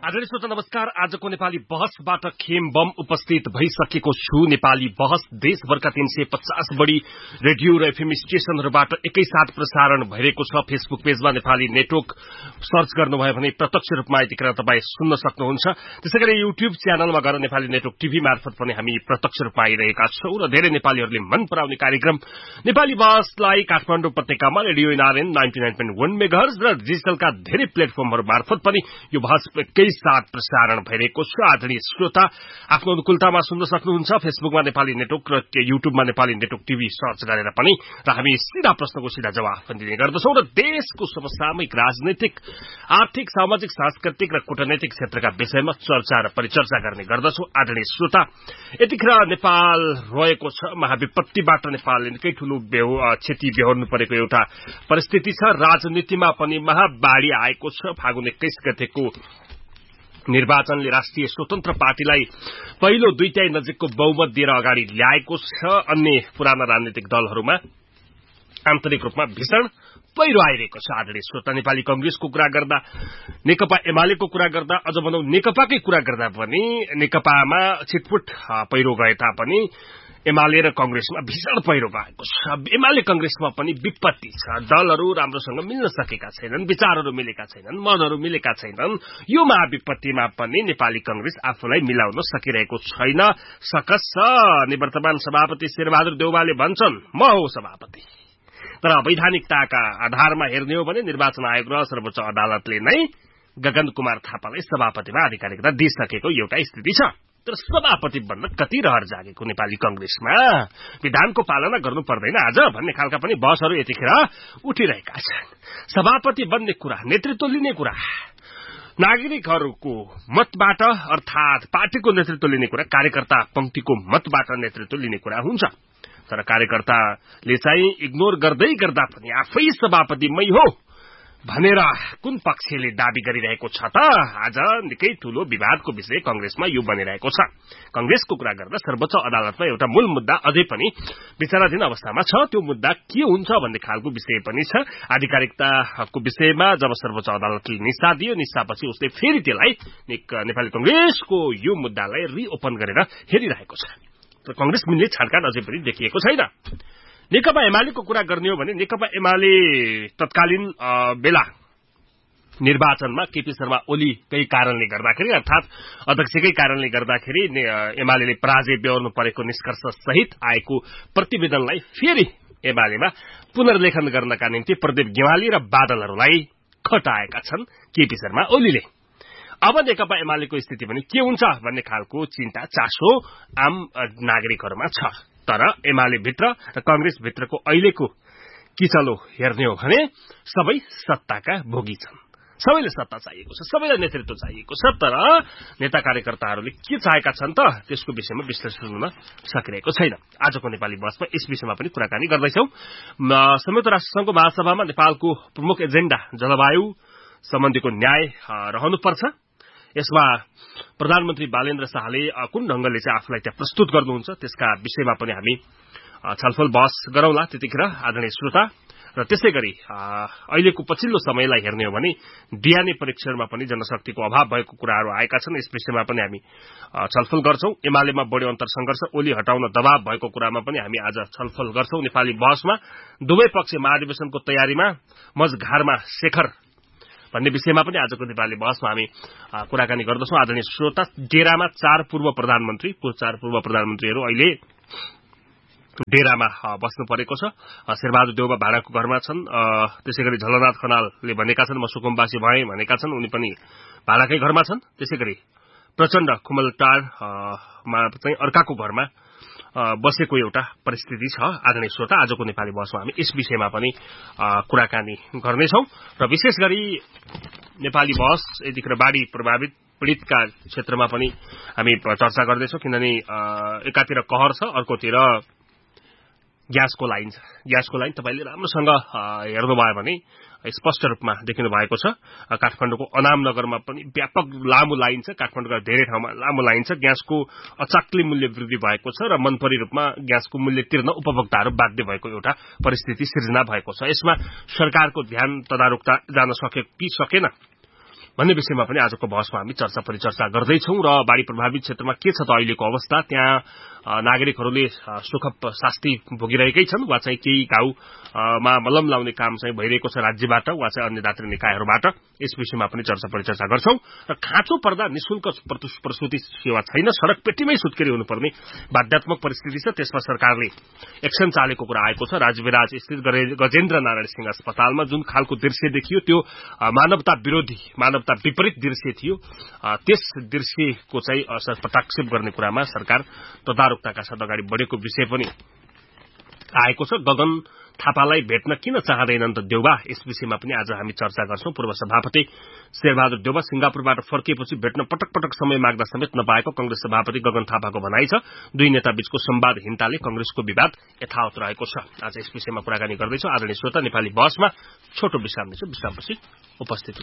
आदरणीय श्रोता नमस्कार। आजको नेपाली बहसबाट खेम बम उपस्थित भइसकेको छु। नेपाली बहस देशभरका 350 बढी रेडियो र एफएम स्टेशनहरूबाट एकैसाथ प्रसारण भइरहेको छ। फेसबुक पेजमा नेपाली नेटवर्क सर्च गर्नुभयो भने प्रत्यक्ष रूपमा यतिखेर तपाई सुन्न सक्नुहुन्छ। त्यसैगरी युट्युब च्यानलमा गएर नेपाली नेटवर्क टिभी मार्फत पनि हामी प्रत्यक्ष रूपमा आइरहेका छौं र धेरै नेपालीहरूले मन पराउने कार्यक्रम नेपाली बहसलाई काठमाडौँ उपत्यकामा रेडियो नारायण 99.1 मेगाहर्ज र डिजिटलका धेरै प्लेटफर्महरू मार्फत पनि यो बहस साथ प्रसारण भइरहेको छ। आदरणीय श्रोता आफ्नो अनुकूलतामा सुन्न सक्नुहुन्छ। फेसबुकमा नेपाली नेटवर्क र युट्युबमा नेपाली नेटवर्क टिभी सर्च गरेर पनि र हामी सीधा प्रश्नको सीधा जवाफ पनि दिने गर्दछौं र देशको समसामयिक राजनैतिक आर्थिक सामाजिक सांस्कृतिक र कूटनैतिक क्षेत्रका विषयमा चर्चा र परिचर्चा गर्ने गर्दछौं। आदरणीय श्रोता यतिखेर नेपाल रहेको छ महाविपत्तिबाट नेपालले निकै ठूलो क्षति बेहोर्नु परेको एउटा परिस्थिति छ। राजनीतिमा पनि महाबाढी आएको छ। फागुन 21 गतेको निर्वाचनले राष्ट्रिय स्वतन्त्र पार्टीलाई पहिलो दुईटाई नजिकको बहुमत दिएर अगाडि ल्याएको छ। अन्य पुराना राजनीतिक दलहरूमा आन्तरिक रूपमा भीषण पहिरो आइरहेको छ। आदरणीय श्रोता नेपाली कंग्रेसको कुरा गर्दा नेकपा एमालेको कुरा गर्दा अझ भनौं नेकपाकै कुरा गर्दा पनि नेकपामा छिटपुट पहिरो गए तापनि एमाले र कंग्रेसमा भीषण पहिरो गएको छ। एमाले कंग्रेसमा पनि विपत्ति छ। दलहरू राम्रोसँग मिल्न सकेका छैनन्, विचारहरू मिलेका छैनन्, मनहरू मिलेका छैनन्। यो महाविपत्तिमा पनि नेपाली कंग्रेस आफूलाई मिलाउन सकिरहेको छैन। सकस निवर्तमान सभापति शेरबहादुर देउवाले भन्छन् म हो सभापति, तर वैधानिकताका आधारमा हेर्ने हो भने निर्वाचन आयोग र सर्वोच्च अदालतले नै गगन कुमार थापालाई सभापतिमा आधिकारिकता दिइसकेको एउटा स्थिति छ। तर सभापति बन्न कति रहर जागेको नेपाली कंग्रेसमा विधानको पालना गर्नु पर्दैन आज भन्ने खालका पनि बहसहरू यतिखेर उठिरहेका छन्। सभापति बन्ने कुरा, नेतृत्व लिने कुरा नागरिकहरूको मतबाट अर्थात पार्टीको नेतृत्व लिने कुरा, कार्यकर्ता पंक्तिको मतबाट नेतृत्व लिने कुरा हुन्छ। तर कार्यकर्ताले चाहिँ इग्नोर गर्दै गर्दा पनि आफै सभापति मै हो भनेर कुन पक्षले दाबी गरिरहेको छ त? आज निकै ठूलो विवादको विषय कंग्रेसमा यो बनिरहेको छ। कंग्रेसको कुरा गर्दा सर्वोच्च अदालतमा एउटा मूल मुद्दा अझै पनि विचाराधीन अवस्थामा छ। त्यो मुद्दा के हुन्छ भन्ने खालको विषय पनि छ। आधिकारिकताको विषयमा जब सर्वोच्च अदालतले निस्सा दियो, निस्सापछि उसले फेरि त्यसलाई नेपाली कंग्रेसको यो मुद्दालाई रिओपन गरेर हेरिरहेको छ। तर कंग्रेस मिल्ने छाडकाट अझै पनि देखिएको छैन। नेकपा एमालेको कुरा गर्ने हो भने नेकपा एमाले तत्कालीन बेला निर्वाचनमा केपी शर्मा ओलीकै कारणले गर्दाखेरि अर्थात अध्यक्षकै कारणले गर्दाखेरि एमालेले पराजय बेहोर्नु परेको निष्कर्ष सहित आएको प्रतिवेदनलाई फेरि एमालेमा पुनर्लेखन गर्नका निम्ति प्रदीप गेवाली र बादलहरूलाई खटाएका छन् केपी शर्मा ओलीले। अब नेकपा एमालेको स्थिति पनि के हुन्छ भन्ने खालको चिन्ता चासो आम नागरिकहरूमा छ। तर एमाले भित्र र कंग्रेस भित्रको अहिलेको किचलो हेर्ने हो भने सबै सत्ताका भोगी छन्। सबैले सत्ता चाहिएको छ, सबैलाई नेतृत्व चाहिएको छ। तर नेता कार्यकर्ताहरूले के चाहेका छन् त त्यसको विषयमा विश्लेषण हुन सकिरहेको छैन। आजको नेपाली बहसमा यस विषयमा पनि कुराकानी गर्दैछौं। संयुक्त राष्ट्रसंघको महासभामा नेपालको प्रमुख एजेन्डा जलवायु सम्बन्धीको न्याय रहनुपर्छ। यसमा प्रधानमन्त्री बालेन्द्र शाहले कुन ढंगले चाहिँ आफूलाई त्यहाँ प्रस्तुत गर्नुहुन्छ त्यसका विषयमा पनि हामी छलफल बहस गरौंला त्यतिखेर आदरणीय श्रोता। र त्यसैगरी अहिलेको पछिल्लो समयलाई हेर्ने हो भने डिएनए परीक्षणमा पनि जनशक्तिको अभाव भएको कुराहरू आएका छन्। यस विषयमा पनि हामी छलफल गर्छौं। एमालेमा बढी अन्तर संघर्ष, ओली हटाउन दबाव भएको कुरामा पनि हामी आज छलफल गर्छौं। नेपाली बहसमा दुवै पक्ष महाधिवेशनको तयारीमा मझघारमा शेखर भन्ने विषयमा पनि आजको नेपाली बहसमा हामी कुराकानी गर्दछौं। आदरणीय श्रोता डेरामा चार पूर्व प्रधानमन्त्रीहरू अहिले डेरामा बस्नु परेको छ। शेरबहादुर देउवा भाडाको घरमा छन्। त्यसैगरी झलनाथ खनालले भनेका छन् म सुकुम्बासी भए भनेका छन्, उनी पनि भाडाकै घरमा छन्। त्यसैगरी प्रचण्ड खुमलटारमा चाहिँ अर्काको घरमा बसेको एउटा परिस्थिति छ। आदरणीय श्रोता आजको नेपाली बहसमा हामी यस विषयमा पनि कुराकानी गर्नेछौं र विशेष गरी नेपाली बहस यतिखेर बाढी प्रभावित पीड़ितका क्षेत्रमा पनि हामी चर्चा गर्दैछौं। किनभने एकातिर कहर छ, अर्कोतिर ग्यासको लाइन छ। ग्यासको लाइन तपाईले राम्रोसँग हेर्नुभयो भने स्पष्ट रूपमा देखिनु भएको छ। काठमाडौँको अनाम नगरमा पनि व्यापक लामो लाइन छ। काठमाडौँका धेरै ठाउँमा लामो लाइन छ। ग्यासको अचाक्ली मूल्य वृद्धि भएको छ र मनपरी रूपमा ग्यासको मूल्य तिर्न उपभोक्ताहरू बाध्य भएको एउटा परिस्थिति सिर्जना भएको छ। यसमा सरकारको ध्यान तदारुकता जान सक्यो कि सकेन भन्ने विषयमा पनि आजको बहसमा हामी चर्चा परिचर्चा गर्दैछौं र बाढ़ी प्रभावित क्षेत्रमा के छ त अहिलेको अवस्था, त्यहाँ नागरिकहरूले सुखद शास्ति भोगिरहेकै छन् वा चाहिँ केही घाउमा मलम लाउने काम चाहिँ भइरहेको छ राज्यबाट वा चाहिँ अन्य दात्री निकायहरूबाट, यस विषयमा पनि चर्चा परिचर्चा गर्छौं। र खाँचो पर्दा निशुल्क प्रसुति सेवा छैन, सड़क पेटीमै सुत्केरी हुनुपर्ने बाध्यात्मक परिस्थिति छ, त्यसमा सरकारले एक्सन चालेको कुरा आएको छ। राजविराज स्थित गजेन्द्र नारायण सिंह अस्पतालमा जुन खालको दृश्य देखियो त्यो मानवता विरोधी, मानवता विपरीत दृश्य थियो। त्यस दृश्यको चाहिँ हस्तक्षेप गर्ने कुरामा सरकार तदारुकताका साथ अगाडि बढेको विषय पनि आएको छ। गगन थापालाई भेट्न किन चाहँदैनन् त देउबा, यस विषयमा पनि आज हामी चर्चा गर्छौं। पूर्व सभापति शेरबहादुर देउबा सिंगापुरबाट फर्किएपछि भेट्न पटक पटक समय माग्दा समेत नपाएको कंग्रेस सभापति गगन थापाको भनाइ छ। दुई नेता बीचको संवादहीनताले कंग्रेसको विवाद यथावत रहेको छ। आज यस विषयमा कुराकानी गर्दैछौं। आदरणीय श्रोता, नेपाली बहसमा छोटो विश्राम लिन्छौं, विश्रामपछि उपस्थित